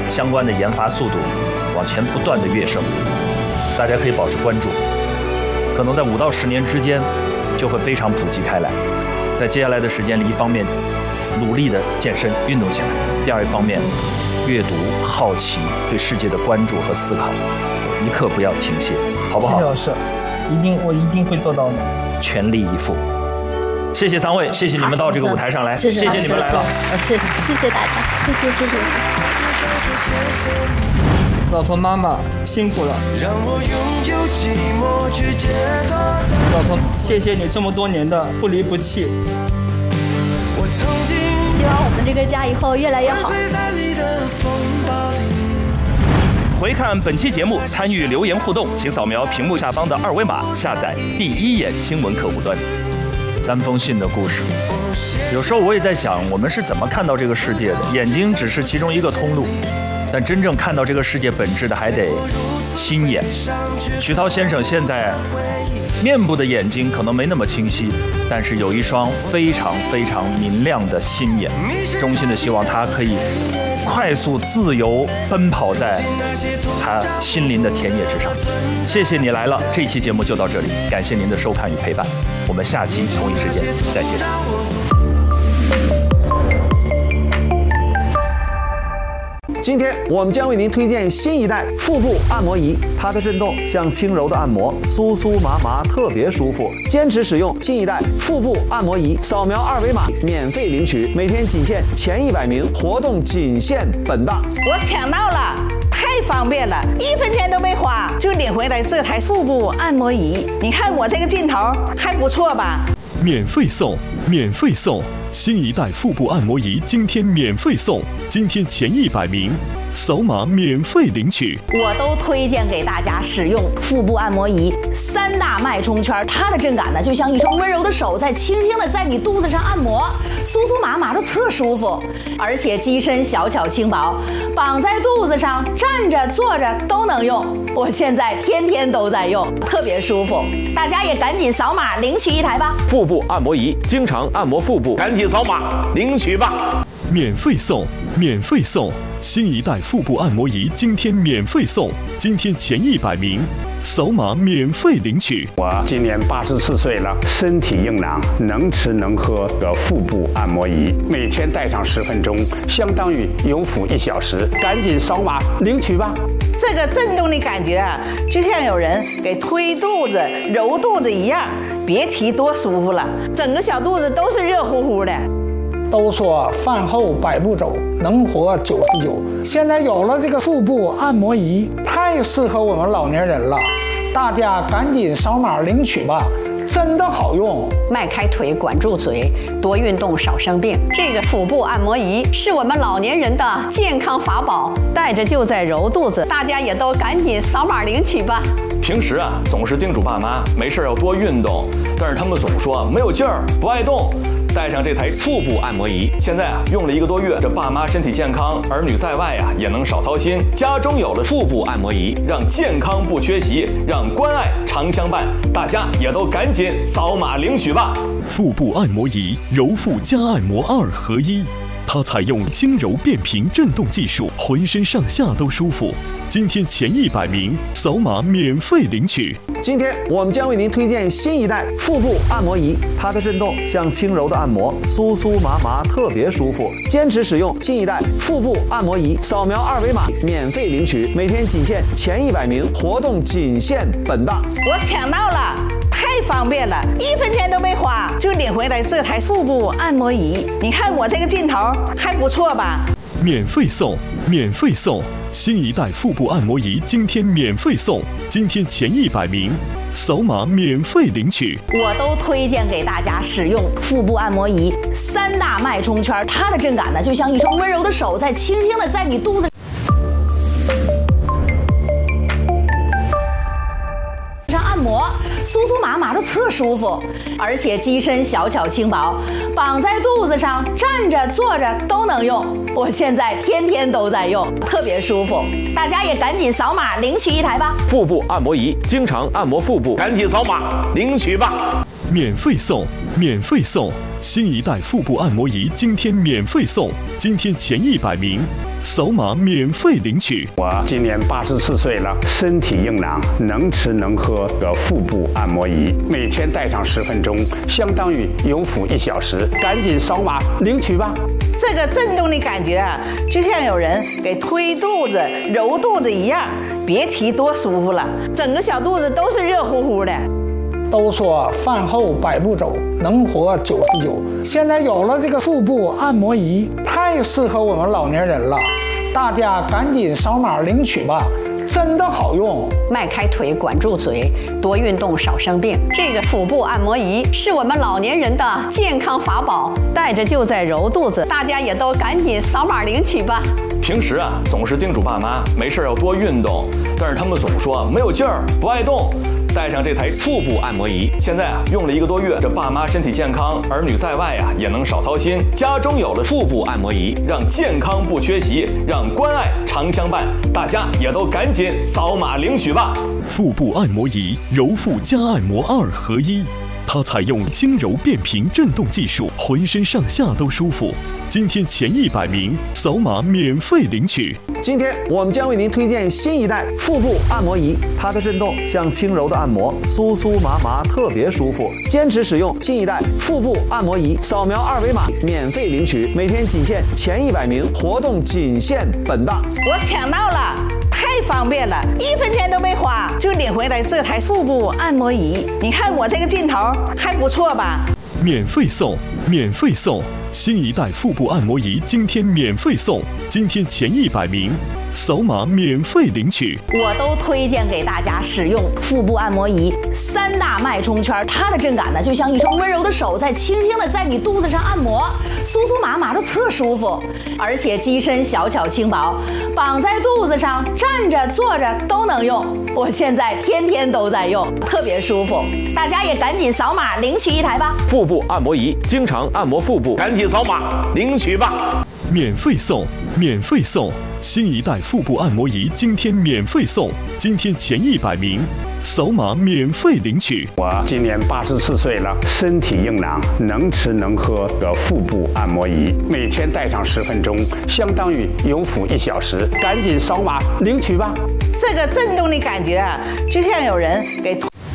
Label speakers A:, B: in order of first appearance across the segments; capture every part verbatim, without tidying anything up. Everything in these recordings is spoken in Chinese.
A: 相关的研发速度往前不断的跃升，大家可以保持关注，可能在五到十年之间就会非常普及开来。在接下来的时间里，一方面努力的健身运动起来，第二一方面阅读、好奇、对世界的关注和思考，一刻不要停歇，好不好？
B: 谢谢老师，一定我一定会做到的，
A: 全力以赴。谢谢三位，谢谢你们到这个舞台上来，谢谢你们来了，
C: 谢谢谢谢大家，谢谢谢谢。
B: 老婆妈妈辛苦了，让我拥有寂寞去解脱。老婆，谢谢你这么多年的不离不弃。我曾经
C: 希望我们这个家以后越来越好。
A: 回看本期节目，参与留言互动，请扫描屏幕下方的二维码，下载第一眼新闻客户端。三封信的故事，有时候我也在想，我们是怎么看到这个世界的？眼睛只是其中一个通路，但真正看到这个世界本质的还得心眼。徐涛先生现在面部的眼睛可能没那么清晰，但是有一双非常非常明亮的心眼，衷心的希望他可以快速自由奔跑在他心灵的田野之上。谢谢你来了，这一期节目就到这里，感谢您的收看与陪伴，我们下期同一时间再见。
D: 今天我们将为您推荐新一代腹部按摩仪，它的震动像轻柔的按摩，酥酥麻麻，特别舒服。坚持使用新一代腹部按摩仪，扫描二维码免费领取，每天仅限前一百名，活动仅限本档。
E: 我抢到了，太方便了，一分钱都没花就领回来这台腹部按摩仪。你看我这个劲头还不错吧？
F: 免费送，免费送！新一代腹部按摩仪今天免费送，今天前一百名扫码免费领取。
G: 我都推荐给大家使用腹部按摩仪，三大脉冲圈，它的震感呢，就像一双温柔的手在轻轻的在你肚子上按摩，酥酥麻麻的特舒服，而且机身小巧轻薄，绑在肚子上，站着坐着都能用。我现在天天都在用，特别舒服。大家也赶紧扫码领取一台吧。
H: 腹部按摩仪，经常按摩腹部，赶紧扫码领取吧。
F: 免费送，免费送！新一代腹部按摩仪今天免费送，今天前一百名扫码免费领取。
I: 我今年八十四岁了，身体硬朗，能吃能喝的腹部按摩仪，每天戴上十分钟，相当于有腹一小时。赶紧扫码领取吧！
E: 这个震动的感觉啊，就像有人给推肚子、揉肚子一样，别提多舒服了，整个小肚子都是热乎乎的。
J: 都说饭后百步走，能活九十九。现在有了这个腹部按摩仪，太适合我们老年人了，大家赶紧扫码领取吧，真的好用。
K: 迈开腿，管住嘴，多运动少生病。这个腹部按摩仪是我们老年人的健康法宝，带着就在揉肚子，大家也都赶紧扫码领取吧。
L: 平时啊，总是叮嘱爸妈没事要多运动，但是他们总说没有劲儿，不爱动。带上这台腹部按摩仪，现在啊用了一个多月，这爸妈身体健康，儿女在外啊也能少操心。家中有了腹部按摩仪，让健康不缺席，让关爱常相伴。大家也都赶紧扫码领取吧！
F: 腹部按摩仪，揉腹加按摩二合一。它采用轻柔变频震动技术，浑身上下都舒服。今天前一百名扫码免费领取。
D: 今天我们将为您推荐新一代腹部按摩仪，它的震动像轻柔的按摩，酥酥麻麻，特别舒服。坚持使用新一代腹部按摩仪，扫描二维码免费领取，每天仅限前一百名，活动仅限本档。
E: 我抢到了，太方便了，一分钱都没花就领回来这台腹部按摩仪。你看我这个劲头还不错吧？
F: 免费送，免费送！新一代腹部按摩仪今天免费送，今天前一百名扫码免费领取。
G: 我都推荐给大家使用腹部按摩仪，三大脉冲圈，它的震感呢，就像一双温柔的手在轻轻的在你肚子上按摩，酥酥麻麻的特舒服，而且机身小巧轻薄，绑在肚子上，站着坐着都能用。我现在天天都在用，特别舒服。大家也赶紧扫码领取一台吧！
H: 腹部按摩仪，经常按摩腹部，赶紧扫码领取吧！
F: 免费送，免费送！新一代腹部按摩仪今天免费送，今天前一百名扫码免费领取。
I: 我今年八十四岁了，身体硬朗，能吃能喝的腹部按摩仪，每天戴上十分钟，相当于有辅一小时，赶紧扫码领取吧。
E: 这个震动的感觉啊，就像有人给推肚子、揉肚子一样，别提多舒服了，整个小肚子都是热乎乎的。
J: 都说饭后百步走，能活九十九。现在有了这个腹部按摩仪，太适合我们老年人了，大家赶紧扫码领取吧，真的好用。
K: 迈开腿，管住嘴，多运动，少生病。这个腹部按摩仪是我们老年人的健康法宝，带着就在揉肚子，大家也都赶紧扫码领取吧。
L: 平时啊，总是叮嘱爸妈没事要多运动，但是他们总说没有劲儿，不爱动。带上这台腹部按摩仪，现在啊用了一个多月，这爸妈身体健康，儿女在外呀也能少操心。家中有了腹部按摩仪，让健康不缺席，让关爱常相伴。大家也都赶紧扫码领取吧！
F: 腹部按摩仪，揉腹加按摩二合一。它采用轻柔变频震动技术，浑身上下都舒服。今天前一百名扫码免费领取。
D: 今天我们将为您推荐新一代腹部按摩仪，它的震动像轻柔的按摩，酥酥麻麻，特别舒服。坚持使用新一代腹部按摩仪，扫描二维码免费领取，每天仅限前一百名，活动仅限本档。
E: 我抢到了！太方便了，一分钱都没花就领回来这台腹部按摩仪。你看我这个劲头还不错吧？
F: 免费送，免费送！新一代腹部按摩仪今天免费送，今天前一百名扫码免费领取。
G: 我都推荐给大家使用腹部按摩仪三大脉冲圈，它的震感呢，就像一双温柔的手在轻轻的在你肚子上按摩，酥酥麻麻的特舒服，而且机身小巧轻薄，绑在肚子上，站着坐着都能用。我现在天天都在用，特别舒服。大家也赶紧扫码领取一台吧！
H: 腹部按摩仪，经常按摩腹部，赶紧扫码领取吧！
F: 免费送，免费送！新一代腹部按摩仪今天免费送，今天前一百名扫码免费领取。
I: 我今年八十四岁了，身体硬朗，能吃能喝的腹部按摩仪，每天戴上十分钟，相当于有辅一小时，赶紧扫码领取吧！
E: 这个震动的感觉啊，就像有人给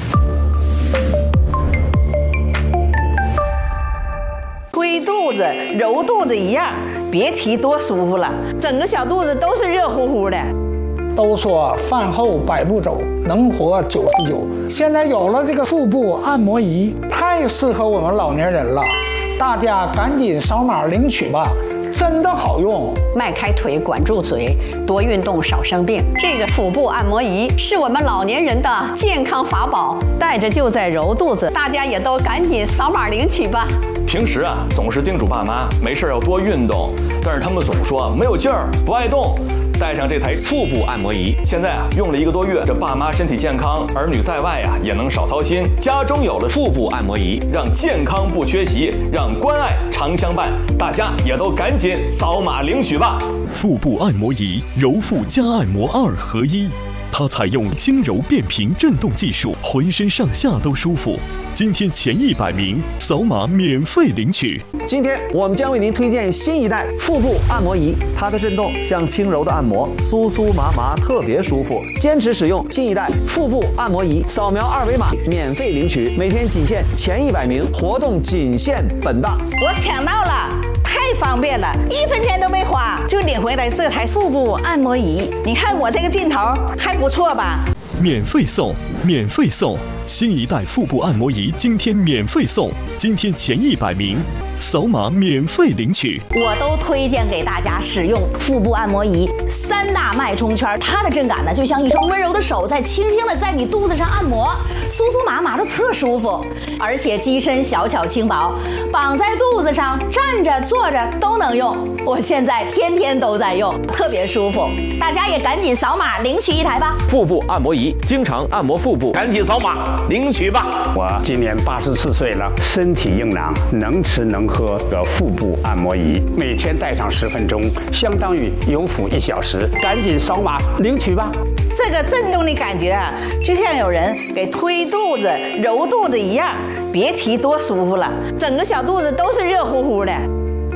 E: 推肚子、揉肚子一样，别提多舒服了，整个小肚子都是热乎乎的。
J: 都说饭后百步走，能活九十九。现在有了这个腹部按摩仪，太适合我们老年人了，大家赶紧扫码领取吧，真的好用。
K: 迈开腿，管住嘴，多运动，少生病。这个腹部按摩仪是我们老年人的健康法宝，带着就在揉肚子，大家也都赶紧扫码领取吧。
L: 平时啊，总是叮嘱爸妈没事要多运动，但是他们总说没有劲儿，不爱动。带上这台腹部按摩仪，现在啊用了一个多月，这爸妈身体健康，儿女在外呀也能少操心。家中有了腹部按摩仪，让健康不缺席，让关爱常相伴。大家也都赶紧扫码领取吧！
F: 腹部按摩仪，揉腹加按摩二合一。它采用轻柔变频震动技术，浑身上下都舒服。今天前一百名扫码免费领取。
D: 今天我们将为您推荐新一代腹部按摩仪，它的震动像轻柔的按摩，酥酥麻麻，特别舒服。坚持使用新一代腹部按摩仪，扫描二维码免费领取，每天仅限前一百名，活动仅限本档。
E: 我抢到了！太方便了，一分钱都没花就领回来这台腹部按摩仪。你看我这个劲头还不错吧？
F: 免费送，免费送！新一代腹部按摩仪今天免费送，今天前一百名扫码免费领取。
G: 我都推荐给大家使用腹部按摩仪三大脉冲圈，它的震感呢，就像一双温柔的手在轻轻的在你肚子上按摩，酥酥麻麻的特舒服，而且机身小巧轻薄，绑在肚子上，站着坐着都能用。我现在天天都在用，特别舒服。大家也赶紧扫码领取一台吧！
H: 腹部按摩仪，经常按摩腹部，赶紧扫码领取吧！
I: 我今年八十四岁了，身体硬朗，能吃能喝的腹部按摩仪，每天戴上十分钟，相当于有辅一小时，赶紧扫码领取吧！
E: 这个震动的感觉啊，就像有人给推肚子、揉肚子一样，别提多舒服了，整个小肚子都是热乎乎的。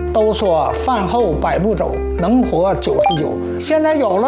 J: 都说饭后百步走，能活九十九。现在有了